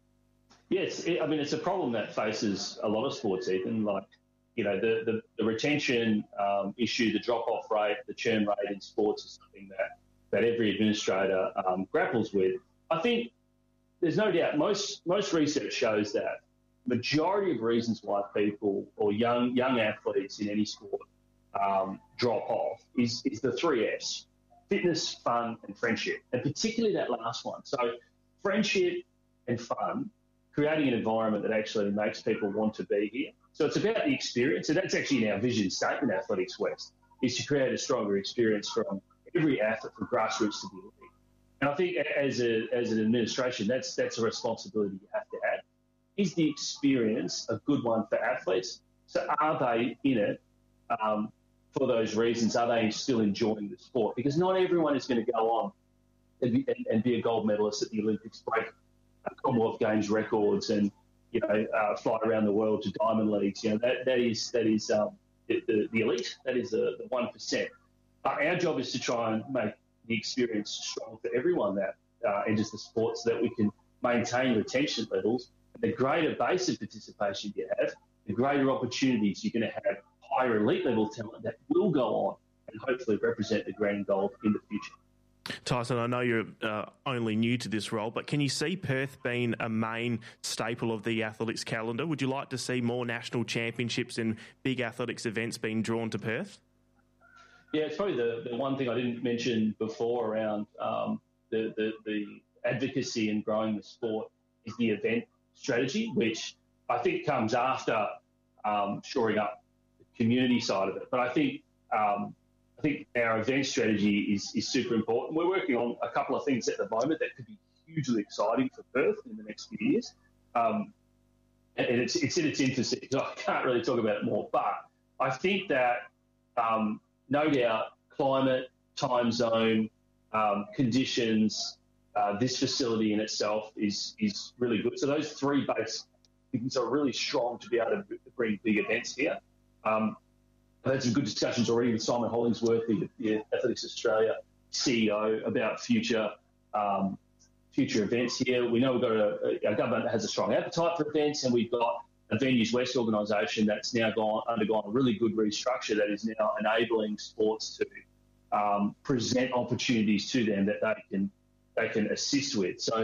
Yes, it, I mean, it's a problem that faces a lot of sports, Ethan. Like, you know, the, the, the retention um, issue, the drop-off rate, the churn rate in sports is something that, that every administrator um, grapples with. I think there's no doubt, most most research shows that majority of reasons why people or young young athletes in any sport um, drop off is, is the three F's: fitness, fun, and friendship, and particularly that last one. So friendship and fun, creating an environment that actually makes people want to be here. So it's about the experience, and that's actually in our vision statement, Athletics West, is to create a stronger experience from every athlete, from grassroots to the elite. And I think as a as an administration, that's that's a responsibility you have to have. Is the experience a good one for athletes? So are they in it um, for those reasons? Are they still enjoying the sport? Because not everyone is going to go on and be, and, and be a gold medalist at the Olympics, break Commonwealth Games records, and you know uh, fly around the world to diamond leagues. You know that that is that is um, the, the, the elite. That is the the one percent. But our job is to try and make the experience strong for everyone that uh, enters the sport, so that we can maintain retention levels. And the greater base of participation you have, the greater opportunities you're going to have higher elite level talent that will go on and hopefully represent the green and gold in the future. Tyson, I know you're uh, only new to this role, but can you see Perth being a main staple of the athletics calendar? Would you like to see more national championships and big athletics events being drawn to Perth? Yeah, it's probably the, the one thing I didn't mention before around um, the, the, the advocacy and growing the sport is the event strategy, which I think comes after um, shoring up the community side of it. But I think um, I think our event strategy is, is super important. We're working on a couple of things at the moment that could be hugely exciting for Perth in the next few years. Um, and it's, it's in its infancy, so I can't really talk about it more. But I think that, um, no doubt, climate, time zone, um, conditions, uh, this facility in itself is is really good. So those three base things are really strong to be able to bring big events here. Um, I've had some good discussions already with Simon Hollingsworth, the, the Athletics Australia C E O, about future um, future events here. We know we've got a, our government has a strong appetite for events, and we've got a Venues West organisation that's now gone undergone a really good restructure that is now enabling sports to um, present opportunities to them that they can they can assist with. So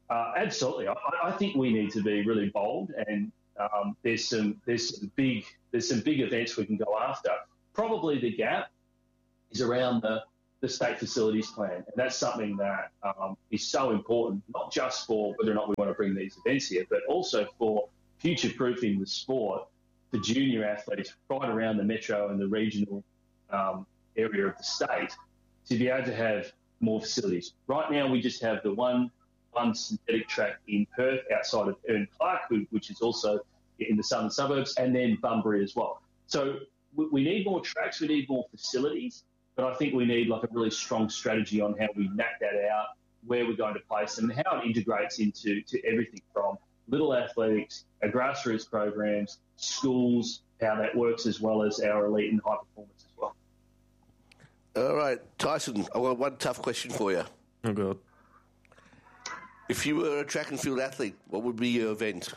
Uh, absolutely. I, I think we need to be really bold, and um, there's some there's some big there's some big events we can go after. Probably the gap is around the, the state facilities plan, and that's something that um, is so important, not just for whether or not we want to bring these events here, but also for future-proofing the sport for junior athletes right around the metro and the regional um, area of the state to be able to have more facilities. Right now, we just have the one one synthetic track in Perth outside of Ern Clark, which is also in the southern suburbs, and then Bunbury as well. So we need more tracks, we need more facilities, but I think we need like a really strong strategy on how we map that out, where we're going to place them, and how it integrates into to everything from little athletics, our grassroots programs, schools, how that works, as well as our elite and high performance as well. All right, Tyson, I've got one tough question for you. Oh, God. If you were a track and field athlete, what would be your event?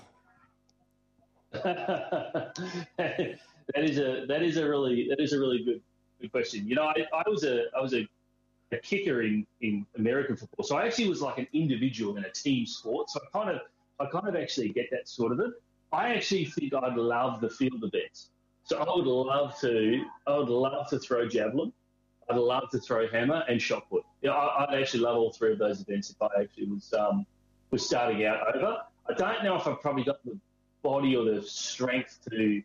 that is a that is a really that is a really good good question. You know, I, I was a I was a, a kicker in, in American football, so I actually was like an individual in a team sport. So I kind of I kind of actually get that sort of it. I actually think I'd love the field events. So I would love to I would love to throw javelin. I'd love to throw hammer and shot put. Yeah, I, I'd actually love all three of those events if I actually was um, was starting out over. I don't know if I've probably got the body or the strength to,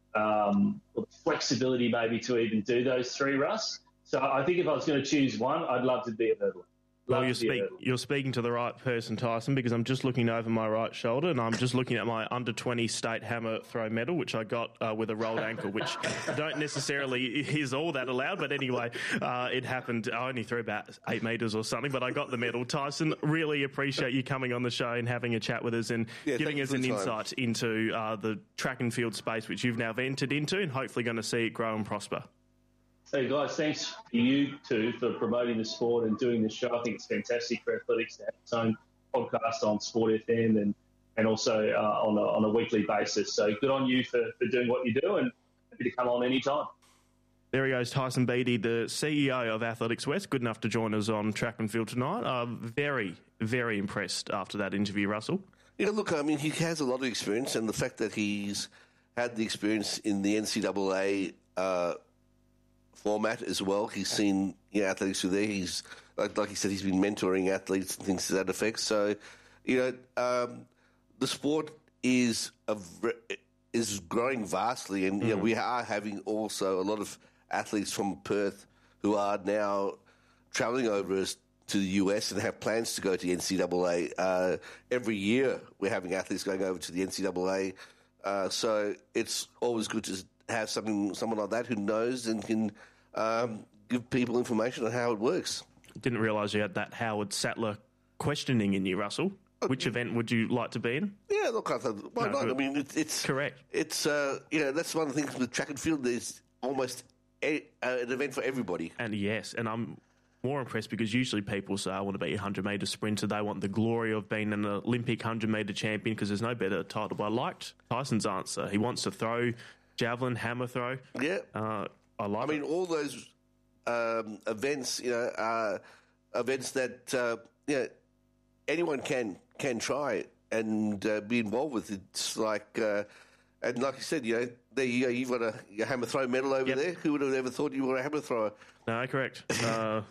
um, or the flexibility maybe to even do those three, Russ. So I think if I was going to choose one, I'd love to be a hurdler. Well, you're, speak, you're speaking to the right person, Tyson, because I'm just looking over my right shoulder and I'm just looking at my under twenty state hammer throw medal, which I got uh, with a rolled ankle, which don't necessarily is all that allowed. But anyway, uh, it happened. I only threw about eight metres or something, but I got the medal. Tyson, really appreciate you coming on the show and having a chat with us and yeah, giving us an insight into uh, the track and field space, which you've now entered into and hopefully going to see it grow and prosper. Hey guys, thanks to you two for promoting the sport and doing this show. I think it's fantastic for athletics to have its own podcast on Sport F M and, and also uh, on, a, on a weekly basis. So good on you for, for doing what you do and happy to come on anytime. There he goes, Tyson Beattie, the C E O of Athletics West, good enough to join us on Track and Field tonight. I'm very, very impressed after that interview, Russell. Yeah, look, I mean, he has a lot of experience, and the fact that he's had the experience in the N C double A uh, format as well. He's seen you know, athletics through there. He's like, like he said, he's been mentoring athletes and things to that effect. So, you know, um, the sport is a, is growing vastly, and mm. you know, we are having also a lot of athletes from Perth who are now travelling over to the U S and have plans to go to the N C double A. Uh, every year, we're having athletes going over to the N C double A. Uh, so it's always good to have something, someone like that who knows and can um, give people information on how it works. Didn't realise you had that Howard Sattler questioning in you, Russell. Which event would you like to be in? Yeah, look, I thought, why no, not? I mean, it's, it's correct. It's uh, you know, that's one of the things with track and field. There's almost a, uh, an event for everybody. And yes, and I'm more impressed because usually people say, I want to be a hundred metre sprinter. They want the glory of being an Olympic hundred metre champion because there's no better title. But I liked Tyson's answer. He wants to throw javelin, hammer throw. Yeah, uh, I like. I mean, it. all those um, events, you know, are events that uh, you know anyone can can try and uh, be involved with. It's like, uh, and like you said, you know, there you go. You've got a, a hammer throw medal over yep. there. Who would have ever thought you were a hammer thrower? No, correct. Uh,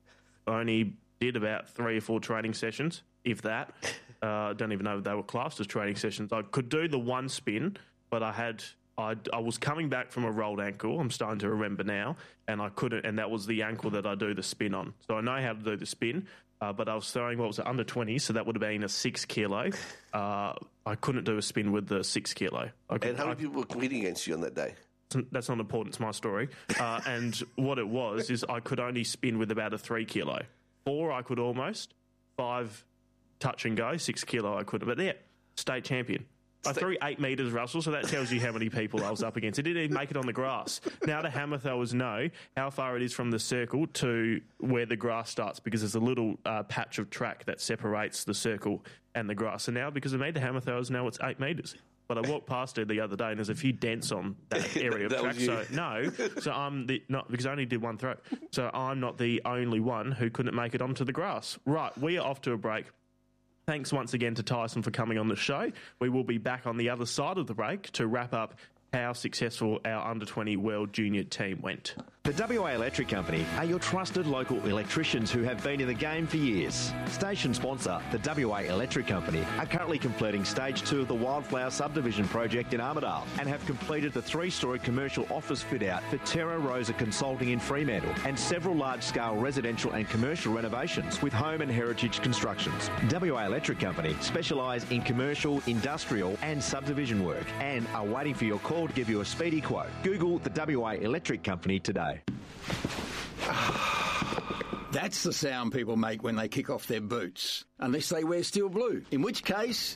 I only did about three or four training sessions, if that. I uh, don't even know if they were classed as training sessions. I could do the one spin, but I had I, I was coming back from a rolled ankle. I'm starting to remember now, and I couldn't. And that was the ankle that I do the spin on. So I know how to do the spin. Uh, but I was throwing, what was it, under twenty, so that would have been a six kilo. Uh, I couldn't do a spin with the six kilo. I could, and how many I, people were competing against you on that day? That's not important, it's my story. Uh, and what it was is I could only spin with about a three kilo. Four I could almost. Five touch and go. Six kilo I couldn't. But yeah, state champion. I threw eight metres, Russell, so that tells you how many people I was up against. It didn't even make it on the grass. Now the hammer throwers know how far it is from the circle to where the grass starts because there's a little uh, patch of track that separates the circle and the grass. So now, because of me, the hammer throwers know it's eight metres. But I walked past it the other day and there's a few dents on that area of that track. So no, so I'm the not because I only did one throw. So I'm not the only one who couldn't make it onto the grass. Right, we are off to a break. Thanks once again to Tyson for coming on the show. We will be back on the other side of the break to wrap up how successful our under twenty World Junior team went. The W A Electric Company are your trusted local electricians who have been in the game for years. Station sponsor, the W A Electric Company, are currently completing stage two of the Wildflower Subdivision project in Armidale and have completed the three-storey commercial office fit-out for Terra Rosa Consulting in Fremantle and several large-scale residential and commercial renovations with home and heritage constructions. W A Electric Company specialise in commercial, industrial and subdivision work and are waiting for your call to give you a speedy quote. Google the W A Electric Company today. That's the sound people make when they kick off their boots. Unless they wear steel blue, in which case...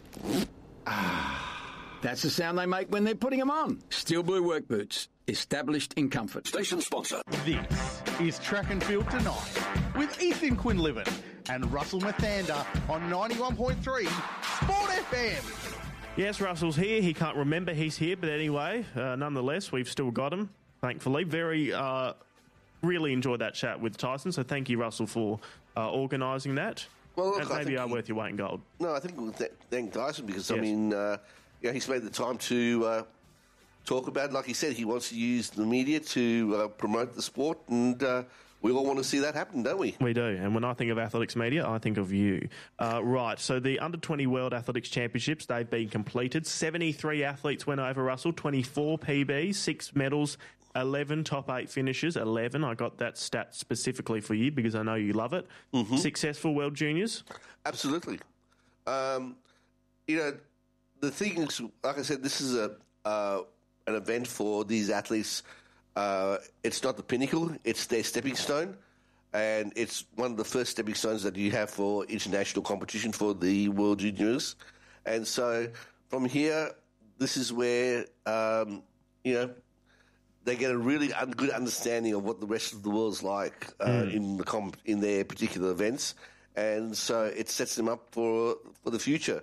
That's the sound they make when they're putting them on. Steel blue work boots. Established in comfort. Station sponsor. This is Track and Field Tonight with Ethan Quinlivan and Russell Mathander on ninety-one point three Sport F M. Yes, Russell's here. He can't remember he's here, but anyway, uh, nonetheless, we've still got him, thankfully. Very, uh, really enjoyed that chat with Tyson, so thank you, Russell, for uh, organising that. Well, look, and I maybe think are he- worth your weight in gold. No, I think we'll th- thank Tyson because, I Yes. mean, uh, you know, he's made the time to uh, talk about it. Like he said, he wants to use the media to uh, promote the sport, and uh, we all want to see that happen, don't we? We do, and when I think of athletics media, I think of you. Uh, right, so the under twenty World Athletics Championships, they've been completed. seventy-three athletes went over, Russell, twenty-four P Bs, six medals, eleven top eight finishes, eleven. I got that stat specifically for you because I know you love it. Mm-hmm. Successful World Juniors? Absolutely. Um, you know, the thing is, like I said, this is a uh, an event for these athletes. Uh, it's not the pinnacle; it's their stepping stone, and it's one of the first stepping stones that you have for international competition for the World Juniors. And so, from here, this is where um, you know they get a really un- good understanding of what the rest of the world's like uh, Mm. in the comp- in their particular events, and so it sets them up for for the future.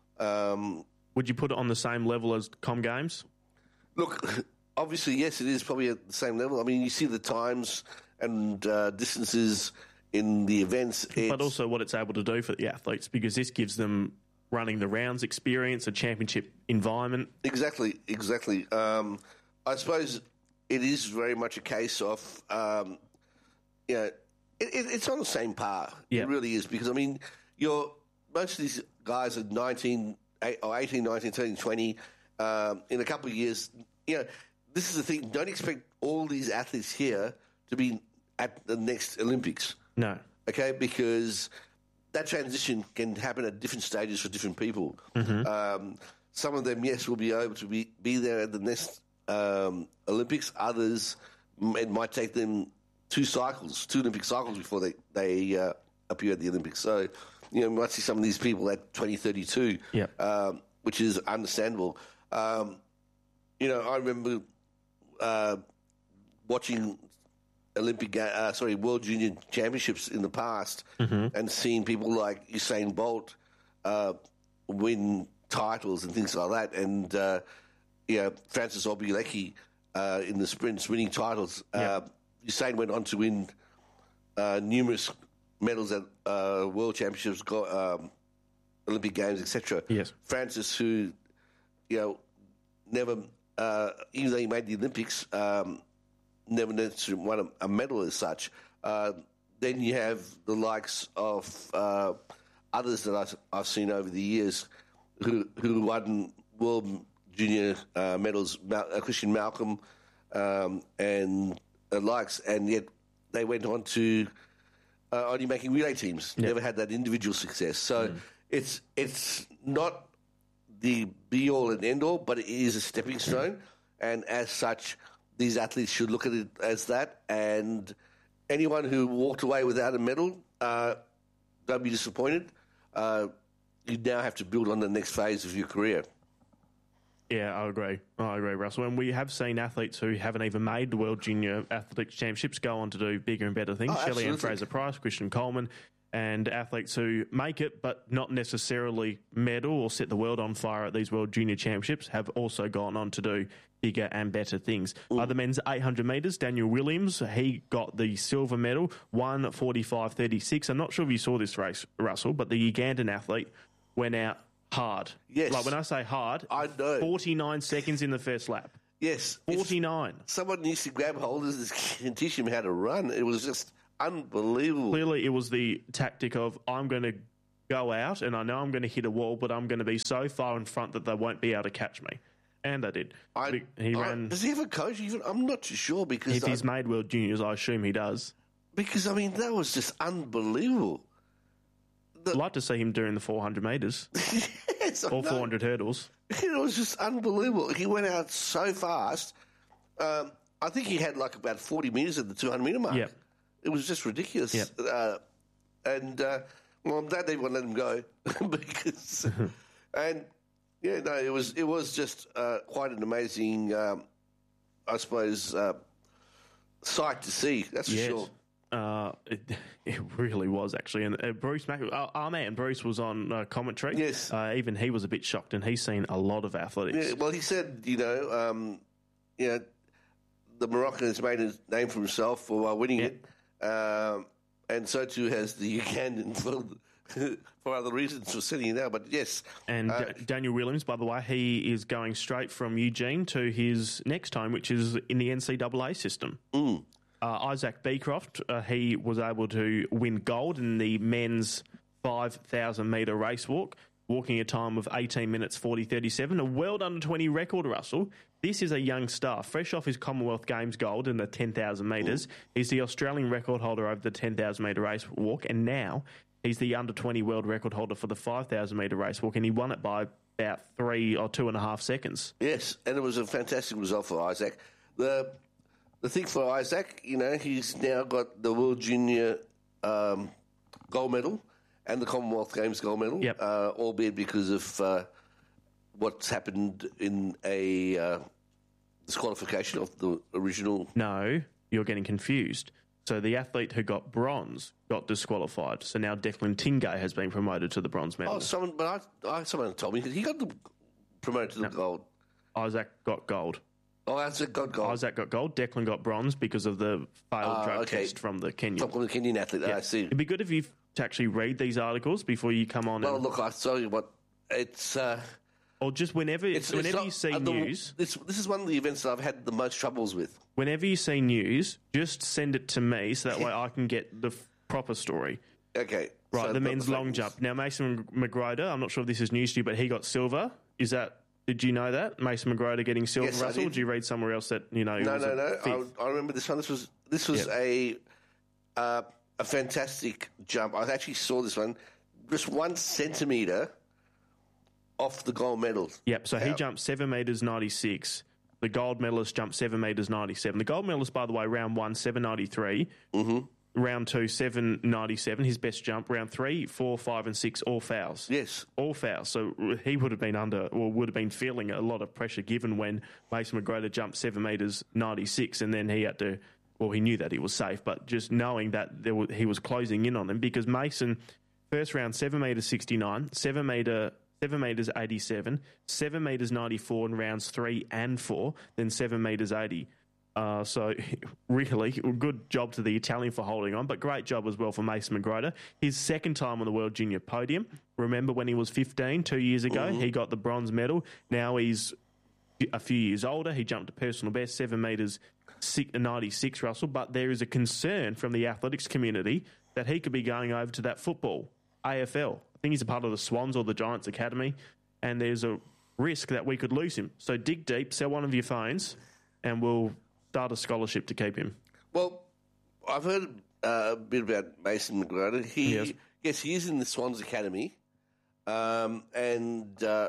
Um, Would you put it on the same level as Com Games? Look, obviously, yes, it is probably at the same level. I mean, you see the times and uh, distances in the events. But It's- also what it's able to do for the athletes, because this gives them running the rounds experience, a championship environment. Exactly, exactly. Um, I suppose it is very much a case of, um, you know, it, it, it's on the same par. Yeah. It really is, because, I mean, you're, most of these guys are nineteen, eight, or eighteen, nineteen, thirteen, twenty. Um, in a couple of years, you know, this is the thing. Don't expect all these athletes here to be at the next Olympics. No. Okay, because that transition can happen at different stages for different people. Mhm. Um, some of them, yes, will be able to be, be there at the next um, Olympics. Others, m- it might take them two cycles, two Olympic cycles before they, they uh, appear at the Olympics. So, you know, you might see some of these people at twenty thirty-two, yeah. um, which is understandable. Um, you know, I remember uh, watching Olympic, ga- uh, sorry, World Junior Championships in the past, Mhm. and seeing people like Usain Bolt uh, win titles and things like that, and uh, you know, Francis Obilecki uh, in the sprints winning titles. Uh, Usain went on to win uh, numerous medals at uh, World Championships, go- um, Olympic Games, et cetera. Yes, Francis, who you know, never, uh, even though he made the Olympics, um, never necessarily won a, a medal as such. Uh, then you have the likes of uh, others that I've, I've seen over the years who who won World Junior uh, medals, Mal- uh, Christian Malcolm um, and the likes, and yet they went on to uh, only making relay teams. Never had that individual success. So it's it's not the be all and end all, but it is a stepping stone, and as such, these athletes should look at it as that. And anyone who walked away without a medal, uh, don't be disappointed. Uh, you now have to build on the next phase of your career. Yeah, I agree. I agree, Russell. And we have seen athletes who haven't even made the World Junior Athletics Championships go on to do bigger and better things. Oh, Shelley Ann absolutely. Fraser-Price, Christian Coleman, and athletes who make it but not necessarily medal or set the world on fire at these World Junior Championships have also gone on to do bigger and better things. Uh, the men's eight hundred metres, Daniel Williams, he got the silver medal, one forty-five thirty-six. I'm not sure if you saw this race, Russell, but the Ugandan athlete went out hard. Yes. Like when I say hard, I know. forty-nine seconds in the first lap. Yes. forty-nine. Someone needs to grab hold of this and teach him how to run. It was just unbelievable. Clearly, it was the tactic of, I'm going to go out and I know I'm going to hit a wall, but I'm going to be so far in front that they won't be able to catch me. And they did. I, he I, ran. Does he have a coach? Even I'm not too sure because If I, he's made World Juniors, I assume he does. Because, I mean, that was just unbelievable. The, I'd like to see him doing the four hundred metres. Yes, or four hundred hurdles. It was just unbelievable. He went out so fast. Um, I think he had like about forty metres at the two hundred metre mark. Yep. It was just ridiculous. Yep. Uh, and, uh, well, I'm glad they won't let him go. because, and, yeah, no, it was, it was just uh, quite an amazing, um, I suppose, uh, sight to see. That's for yes. sure. Uh, it, it really was, actually. And uh, Bruce Mac, uh, our man Bruce was on uh, commentary. Yes. Uh, even he was a bit shocked, and he's seen a lot of athletics. Yeah, well, he said, you know, um, you know, the Moroccan has made a name for himself for uh, winning Yep. it, um, and so too has the Ugandan for, for other reasons for setting it out. But yes, And uh, D- Daniel Williams, by the way, he is going straight from Eugene to his next home, which is in the N C double A system. Mm. Uh, Isaac Beecroft, uh, he was able to win gold in the men's five thousand metre race walk, walking a time of eighteen minutes forty thirty-seven, a world under twenty record, Russell. This is a young star, fresh off his Commonwealth Games gold in the ten thousand metres. He's the Australian record holder over the ten thousand metre race walk, and now he's the under twenty world record holder for the five thousand metre race walk, and he won it by about three or two and a half seconds. yes, and it was a fantastic result for Isaac. The the thing for Isaac, you know, he's now got the World Junior um, gold medal and the Commonwealth Games gold medal, Yep. uh, albeit because of uh, what's happened in a uh, disqualification of the original. No, you're getting confused. So the athlete who got bronze got disqualified. So now Declan Tingay has been promoted to the bronze medal. Oh, someone, but I, I, someone told me he got the, promoted to the gold. Isaac got gold. Oh, Isaac got gold. Isaac got gold. Declan got bronze because of the failed Ah, drug okay. test from the Kenyan. From the Kenyan athlete, Yeah. I see. It'd be good if you to actually read these articles before you come on. Well, and, look, I tell you what, it's... Uh, or just whenever it's, whenever it's not, you see uh, the, news. This, this is one of the events that I've had the most troubles with. Whenever you see news, just send it to me so that way I can get the f- proper story. Okay. Right, so the not men's fake long news. jump. Now, Mason McGroder, I'm not sure if this is news to you, but he got silver. Is that... Did you know that? Mason McGroder getting silver, Yes, I Russell? Or did. did you read somewhere else that, you know, it No, was no, a no. fifth? I, I remember this one. This was this was Yep. a uh, a fantastic jump. I actually saw this one, just one centimetre off the gold medal. Yep, so he Now- jumped seven metres ninety-six. The gold medalist jumped seven metres ninety-seven. The gold medalist, by the way, round one, seven ninety-three. Mm-hmm. Round two, seven ninety-seven, his best jump. Round three, four, five, and six, all fouls. Yes. All fouls. So he would have been under, or would have been feeling a lot of pressure given when Mason McGroder jumped seven metres ninety-six, and then he had to, well, he knew that he was safe, but just knowing that there was, he was closing in on him, because Mason, first round, seven metres sixty-nine, seven metre... seven metres eighty-seven, seven metres ninety-four in rounds three and four, then seven metres eighty. Uh, so really good job to the Italian for holding on, but great job as well for Mason McGroder. His second time on the World Junior podium. Remember when he was fifteen, two years ago, Mm-hmm. he got the bronze medal. Now he's a few years older. He jumped a personal best, seven metres ninety-six, Russell, but there is a concern from the athletics community that he could be going over to that football, A F L. I think he's a part of the Swans or the Giants Academy, and there's a risk that we could lose him. So dig deep, sell one of your phones, and we'll start a scholarship to keep him. Well, I've heard uh, a bit about Mason McGroder. He, Yes. yes, he is in the Swans Academy, um, and uh,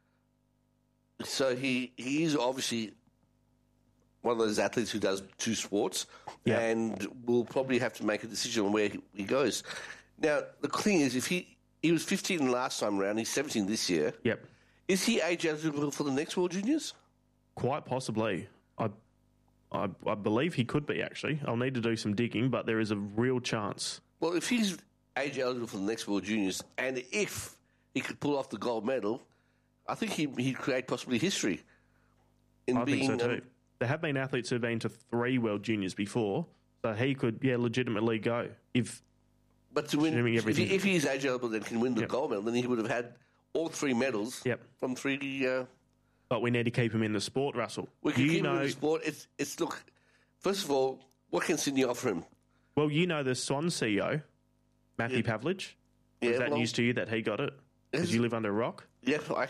so he he is obviously one of those athletes who does two sports, Yeah. and will probably have to make a decision on where he, he goes. Now, the thing is, if he he was fifteen last time around, he's seventeen this year. Yep. Is he age eligible for the next World Juniors? Quite possibly. I, I, I believe he could be, actually. I'll need to do some digging, but there is a real chance. Well, if he's age eligible for the next World Juniors, and if he could pull off the gold medal, I think he, he'd create possibly history. In I being, think so too. um, There have been athletes who've been to three World Juniors before, so he could, yeah, legitimately go. If But to win, assuming if, he, everything- if he's age eligible and can win the Yep. gold medal, then he would have had all three medals yep. from three. Uh, but we need to keep him in the sport, Russell. We can you keep know, him in the sport. It's, it's look, first of all, what can Sydney offer him? Well, you know the Swan C E O, Matthew yeah. Pavlich. Yeah, Is that well, news to you that he got it? Did you live under a rock? Yeah, I,